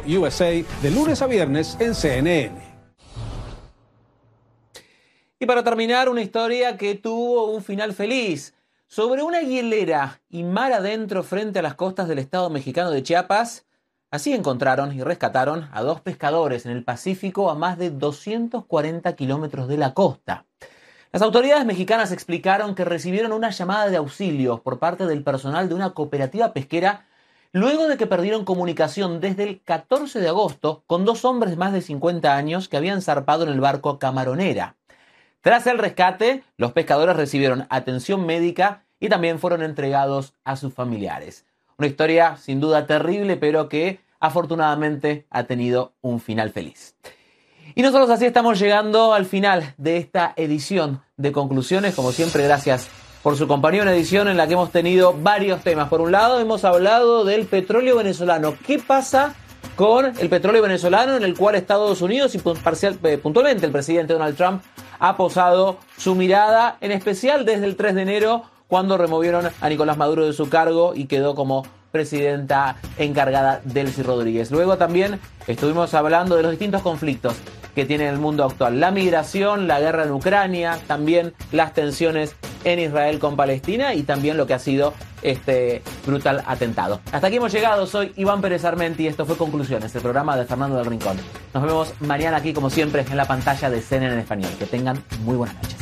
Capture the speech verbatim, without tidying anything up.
Noticiero U S A de lunes a viernes en C N N. Y para terminar, una historia que tuvo un final feliz. Sobre una hielera y mar adentro frente a las costas del estado mexicano de Chiapas, así encontraron y rescataron a dos pescadores en el Pacífico a más de doscientos cuarenta kilómetros de la costa. Las autoridades mexicanas explicaron que recibieron una llamada de auxilio por parte del personal de una cooperativa pesquera luego de que perdieron comunicación desde el catorce de agosto con dos hombres de más de cincuenta años que habían zarpado en el barco Camaronera. Tras el rescate, los pescadores recibieron atención médica y también fueron entregados a sus familiares. Una historia sin duda terrible, pero que afortunadamente ha tenido un final feliz. Y nosotros así estamos llegando al final de esta edición de Conclusiones. Como siempre, gracias por su compañía. Una edición en la que hemos tenido varios temas. Por un lado, hemos hablado del petróleo venezolano. ¿Qué pasa con el petróleo venezolano, en el cual Estados Unidos y parcial, eh, puntualmente el presidente Donald Trump ha posado su mirada, en especial desde el tres de enero, cuando removieron a Nicolás Maduro de su cargo y quedó como presidenta encargada Delcy Rodríguez? Luego también estuvimos hablando de los distintos conflictos que tiene el mundo actual. La migración, la guerra en Ucrania, también las tensiones en Israel con Palestina y también lo que ha sido este brutal atentado. Hasta aquí hemos llegado. Soy Iván Pérez Armenti y esto fue Conclusiones, el programa de Fernando del Rincón. Nos vemos mañana aquí, como siempre, en la pantalla de C N N en español. Que tengan muy buenas noches.